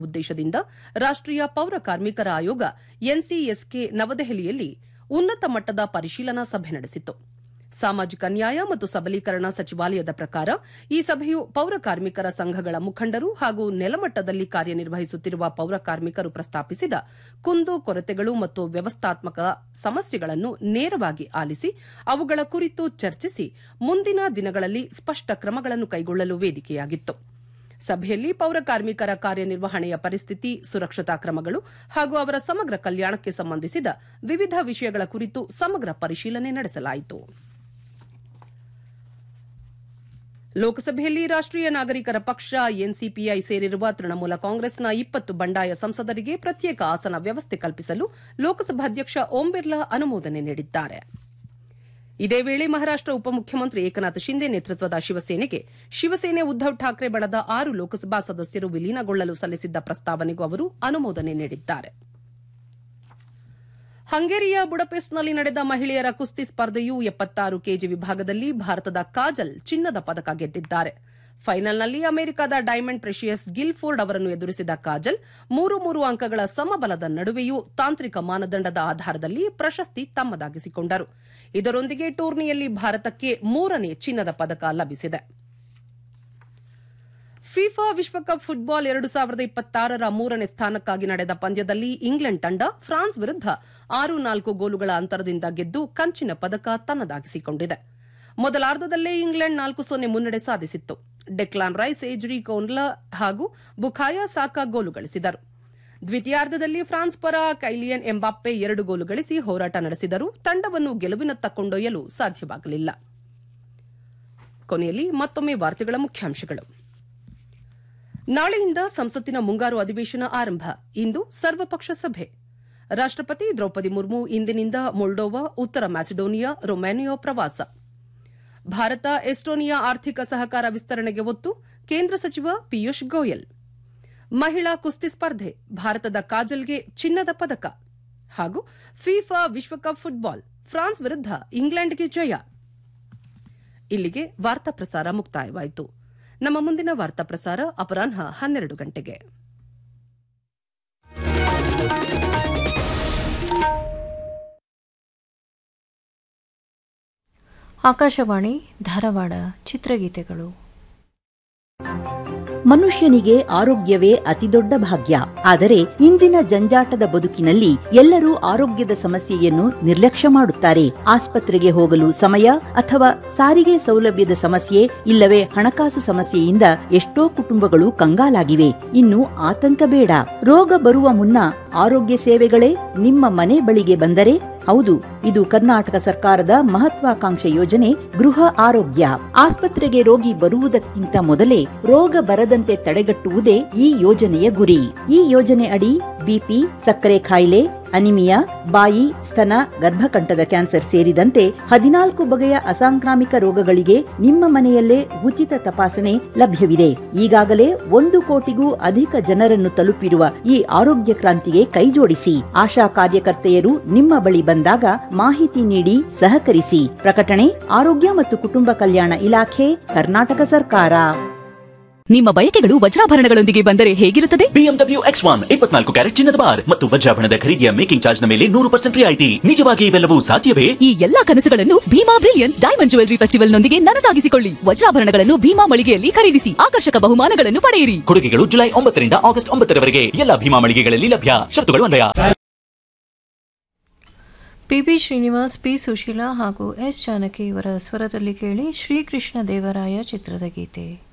ಉದ್ದೇಶದಿಂದ ರಾಷ್ಟ್ರೀಯ ಪೌರ ಕಾರ್ಮಿಕರ ಆಯೋಗ ಎನ್ಸಿಎಸ್ಕೆ ನವದೆಹಲಿಯಲ್ಲಿ ಉನ್ನತ ಮಟ್ಟದ ಪರಿಶೀಲನಾ ಸಭೆ ನಡೆಸಿತು. ಸಾಮಾಜಿಕ ನ್ಯಾಯ ಮತ್ತು ಸಬಲೀಕರಣ ಸಚಿವಾಲಯದ ಪ್ರಕಾರ ಈ ಸಭೆಯು ಪೌರ ಕಾರ್ಮಿಕರ ಸಂಘಗಳ ಮುಖಂಡರು ಹಾಗೂ ನೆಲಮಟ್ಟದಲ್ಲಿ ಕಾರ್ಯನಿರ್ವಹಿಸುತ್ತಿರುವ ಪೌರ ಕಾರ್ಮಿಕರು ಪ್ರಸ್ತಾಪಿಸಿದ ಕುಂದು ಕೊರತೆಗಳು ಮತ್ತು ವ್ಯವಸ್ಥಾತ್ಮಕ ಸಮಸ್ಯೆಗಳನ್ನು ನೇರವಾಗಿ ಆಲಿಸಿ ಅವುಗಳ ಕುರಿತು ಚರ್ಚಿಸಿ ಮುಂದಿನ ದಿನಗಳಲ್ಲಿ ಸ್ಪಷ್ಟ ಕ್ರಮಗಳನ್ನು ಕೈಗೊಳ್ಳಲು ವೇದಿಕೆಯಾಗಿತ್ತು. ಸಭೆಯಲ್ಲಿ ಪೌರ ಕಾರ್ಮಿಕರ ಕಾರ್ಯನಿರ್ವಹಣೆಯ ಪರಿಸ್ಥಿತಿ, ಸುರಕ್ಷತಾ ಕ್ರಮಗಳು ಹಾಗೂ ಅವರ ಸಮಗ್ರ ಕಲ್ಯಾಣಕ್ಕೆ ಸಂಬಂಧಿಸಿದ ವಿವಿಧ ವಿಷಯಗಳ ಕುರಿತು ಸಮಗ್ರ ಪರಿಶೀಲನೆ ನಡೆಸಲಾಯಿತು. ಲೋಕಸಭೆಯಲ್ಲಿ ರಾಷ್ಟ್ರೀಯ ನಾಗರಿಕರ ಪಕ್ಷ ಎನ್ಸಿಪಿಐ ಸೇರಿರುವ ತೃಣಮೂಲ ಕಾಂಗ್ರೆಸ್ನ 20 ಬಂಡಾಯ ಸಂಸದರಿಗೆ ಪ್ರತ್ಯೇಕ ಆಸನ ವ್ಯವಸ್ಥೆ ಕಲ್ಪಿಸಲು ಲೋಕಸಭಾಧ್ಯಕ್ಷ ಓಂ ಬಿರ್ಲಾ ಅನುಮೋದನೆ ನೀಡಿದ್ದಾರೆ. ಇದೇ ವೇಳೆ ಮಹಾರಾಷ್ಟ್ರ ಉಪಮುಖ್ಯಮಂತ್ರಿ ಏಕನಾಥ್ ಶಿಂದೆ ನೇತೃತ್ವದ ಶಿವಸೇನೆ ಉದ್ದವ್ ಠಾಕ್ರೆ ಬಣದ 6 ಲೋಕಸಭಾ ಸದಸ್ಯರು ವಿಲೀನಗೊಳ್ಳಲು ಸಲ್ಲಿಸಿದ್ದ ಪ್ರಸ್ತಾವನೆಗೂ ಅವರು ಅನುಮೋದನೆ ನೀಡಿದ್ದಾರೆ. ಹಂಗೇರಿಯ ಬುಡಪೆಸ್ಟ್ನಲ್ಲಿ ನಡೆದ ಮಹಿಳೆಯರ ಕುಸ್ತಿ ಸ್ಪರ್ಧೆಯು 76 ಕೆಜಿ ವಿಭಾಗದಲ್ಲಿ ಭಾರತದ ಕಾಜಲ್ ಚಿನ್ನದ ಪದಕ ಗೆದ್ದಿದ್ದಾರೆ. ಫೈನಲ್ನಲ್ಲಿ ಅಮೆರಿಕದ ಡೈಮಂಡ್ ಪ್ರೆಷಿಯಸ್ ಗಿಲ್ಫೋರ್ಡ್ ಅವರನ್ನು ಎದುರಿಸಿದ ಕಾಜಲ್ 3 ಅಂಕಗಳ ಸಮಬಲದ ನಡುವೆಯೂ ತಾಂತ್ರಿಕ ಮಾನದಂಡದ ಆಧಾರದಲ್ಲಿ ಪ್ರಶಸ್ತಿ ತಮ್ಮದಾಗಿಸಿಕೊಂಡರು. ಇದರೊಂದಿಗೆ ಟೂರ್ನಿಯಲ್ಲಿ ಭಾರತಕ್ಕೆ 3ನೇ ಚಿನ್ನದ ಪದಕ ಲಭಿಸಿದೆ. ಫಿಫಾ ವಿಶ್ವಕಪ್ ಫುಟ್ಬಾಲ್ 2026ರ 3ನೇ ಸ್ಥಾನಕ್ಕಾಗಿ ನಡೆದ ಪಂದ್ಯದಲ್ಲಿ ಇಂಗ್ಲೆಂಡ್ ತಂಡ ಫ್ರಾನ್ಸ್ ವಿರುದ್ಧ 6-4 ಗೋಲುಗಳ ಅಂತರದಿಂದ ಗೆದ್ದು ಕಂಚಿನ ಪದಕ ತನ್ನದಾಗಿಸಿಕೊಂಡಿದೆ. ಮೊದಲಾರ್ಧದಲ್ಲೇ ಇಂಗ್ಲೆಂಡ್ 4-0 ಮುನ್ನಡೆ ಸಾಧಿಸಿತ್ತು. ಡೆಕ್ಲಾನ್ ರೈಸ್, ಎಜ್ರಿ ಕೋನ್ಲಾ ಹಾಗೂ ಬುಖಾಯಾ ಸಾಕಾ ಗೋಲು ಗಳಿಸಿದರು. ದ್ವಿತೀಯಾರ್ಧದಲ್ಲಿ ಫ್ರಾನ್ಸ್ ಪರ ಕೈಲಿಯನ್ ಎಂಬಾಪ್ಪೆ 2 ಗೋಲು ಗಳಿಸಿ ಹೋರಾಟ ನಡೆಸಿದರೂ ತಂಡವನ್ನು ಗೆಲುವಿನತ್ತ ಕೊಂಡೊಯ್ಯಲು ಸಾಧ್ಯವಾಗಲಿಲ್ಲ. ಕೊನೆಯಲ್ಲಿ ಮತ್ತೊಮ್ಮೆ ವಾರ್ತೆಗಳ ಮುಖ್ಯಾಂಶಗಳು. ನಾಳೆಯಿಂದ ಸಂಸತ್ತಿನ ಮುಂಗಾರು ಅಧಿವೇಶನ ಆರಂಭ. ಇಂದು ಸರ್ವಪಕ್ಷ ಸಭೆ. ರಾಷ್ಟಪತಿ ದ್ರೌಪದಿ ಮುರ್ಮು ಇಂದಿನಿಂದ ಮೊಲ್ಡೋವಾ, ಉತ್ತರ ಮ್ಯಾಸಿಡೋನಿಯಾ, ರೊಮೇನಿಯಾ ಪ್ರವಾಸ. ಭಾರತ ಎಸ್ಟೋನಿಯಾ ಆರ್ಥಿಕ ಸಹಕಾರ ವಿಸ್ತರಣೆಗೆ ಒತ್ತು, ಕೇಂದ್ರ ಸಚಿವ ಪಿಯೂಷ್ ಗೋಯಲ್. ಮಹಿಳಾ ಕುಸ್ತಿ ಸ್ಪರ್ಧೆ, ಭಾರತದ ಕಾಜಲ್ಗೆ ಚಿನ್ನದ ಪದಕ. ಹಾಗೂ ಫಿಫಾ ವಿಶ್ವಕಪ್ ಫುಟ್ಬಾಲ್, ಫ್ರಾನ್ಸ್ ವಿರುದ್ಧ ಇಂಗ್ಲೆಂಡ್ಗೆ ಜಯ. ಇಲ್ಲಿಗೆ ವಾರ್ತಾ ಪ್ರಸಾರ ಮುಕ್ತಾಯವಾಯಿತು. ನಮ್ಮ ಮುಂದಿನ ವಾರ್ತಾ ಪ್ರಸಾರ ಅಪರಾಹ್ನ 12 ಗಂಟೆಗೆ. ಆಕಾಶವಾಣಿ ಧಾರವಾಡ. ಚಿತ್ರಗೀತೆಗಳು. ಮನುಷ್ಯನಿಗೆ ಆರೋಗ್ಯವೇ ಅತಿದೊಡ್ಡ ಭಾಗ್ಯ. ಆದರೆ ಇಂದಿನ ಜಂಜಾಟದ ಬದುಕಿನಲ್ಲಿ ಎಲ್ಲರೂ ಆರೋಗ್ಯದ ಸಮಸ್ಯೆಯನ್ನು ನಿರ್ಲಕ್ಷ್ಯ ಮಾಡುತ್ತಾರೆ. ಆಸ್ಪತ್ರೆಗೆ ಹೋಗಲು ಸಮಯ ಅಥವಾ ಸಾರಿಗೆ ಸೌಲಭ್ಯದ ಸಮಸ್ಯೆ ಇಲ್ಲವೇ ಹಣಕಾಸು ಸಮಸ್ಯೆಯಿಂದ ಎಷ್ಟೋ ಕುಟುಂಬಗಳು ಕಂಗಾಲಾಗಿವೆ. ಇನ್ನು ಆತಂಕ ಬೇಡ. ರೋಗ ಬರುವ ಮುನ್ನ ಆರೋಗ್ಯ ಸೇವೆಗಳೇ ನಿಮ್ಮ ಮನೆ ಬಳಿಗೆ ಬಂದರೆ, ಹೌದು, ಇದು ಕರ್ನಾಟಕ ಸರ್ಕಾರದ ಮಹತ್ವಾಕಾಂಕ್ಷೆ ಯೋಜನೆ ಗೃಹ ಆರೋಗ್ಯ. ಆಸ್ಪತ್ರೆಗೆ ರೋಗಿ ಬರುವುದಕ್ಕಿಂತ ಮೊದಲೇ ರೋಗ ಬರದಂತೆ ತಡೆಗಟ್ಟುವುದೇ ಈ ಯೋಜನೆಯ ಗುರಿ. ಈ ಯೋಜನೆ ಅಡಿ ಬಿಪಿ, ಸಕ್ಕರೆ ಕಾಯಿಲೆ, ಅನಿಮಿಯಾ, ಬಾಯಿ, ಸ್ತನ, ಗರ್ಭಕಂಠದ ಕ್ಯಾನ್ಸರ್ ಸೇರಿದಂತೆ 14 ಬಗೆಯ ಅಸಾಂಕ್ರಾಮಿಕ ರೋಗಗಳಿಗೆ ನಿಮ್ಮ ಮನೆಯಲ್ಲೇ ಉಚಿತ ತಪಾಸಣೆ ಲಭ್ಯವಿದೆ. ಈಗಾಗಲೇ 1 ಕೋಟಿಗೂ ಅಧಿಕ ಜನರನ್ನು ತಲುಪಿರುವ ಈ ಆರೋಗ್ಯ ಕ್ರಾಂತಿಗೆ ಕೈಜೋಡಿಸಿ. ಆಶಾ ಕಾರ್ಯಕರ್ತೆಯರು ನಿಮ್ಮ ಬಳಿ ಬಂದಾಗ ಮಾಹಿತಿ ನೀಡಿ ಸಹಕರಿಸಿ. ಪ್ರಕಟಣೆ ಆರೋಗ್ಯ ಮತ್ತು ಕುಟುಂಬ ಕಲ್ಯಾಣ ಇಲಾಖೆ, ಕರ್ನಾಟಕ ಸರ್ಕಾರ. ನಿಮ್ಮ ಬಯಕೆಗಳು ವಜ್ರಾಭರಣಗಳೊಂದಿಗೆ ಬಂದರೆ ಹೇಗಿರುತ್ತದೆ? BMW X1 24 ಕ್ಯಾರೆಟ್ ಚಿನ್ನದ ಬಾರ್ ಮತ್ತು ವಜ್ರಾಭರಣದ ಖರೀದಿಯ ಮೇಕಿಂಗ್ ಚಾರ್ಜ್ ನ ಮೇಲೆ 100% ರಿಯಾಯಿತಿ. ನಿಜವಾಗಿ ಇವೆಲ್ಲವೂ ಸಾಧ್ಯವೇ? ಈ ಎಲ್ಲಾ ಕನಸುಗಳನ್ನು Bima brilliance diamond jewellery festival ನೊಂದಿಗೆ ನನಸಾಗಿಸಿಕೊಳ್ಳಿ. ವಜ್ರಾಭರಣಗಳನ್ನು ಭೀಮಾ ಮಳಿಗೆಯಲ್ಲಿ ಖರೀದಿಸಿ ಆಕರ್ಷಕ ಬಹುಮಾನಗಳನ್ನು ಪಡೆಯಿರಿ. ಕೊಡುಗೆಗಳು ಜುಲೈ 9 ರಿಂದ ಆಗಸ್ಟ್ 9 ರವರೆಗೆ ಎಲ್ಲ ಭೀಮಾ ಮಳಿಗೆಗಳಲ್ಲಿ ಲಭ್ಯ. ಶರ್ತುಗಳು ಅನ್ವಯ. ಪಿಬಿ ಶ್ರೀನಿವಾಸ್, ಪಿ ಸುಶೀಲಾ ಹಾಗೂ ಎಸ್ ಜಾನಕಿ ಇವರ ಸ್ವರದಲ್ಲಿ ಕೇಳಿ ಶ್ರೀಕೃಷ್ಣ ದೇವರಾಯ ಚಿತ್ರದ ಗೀತೆ.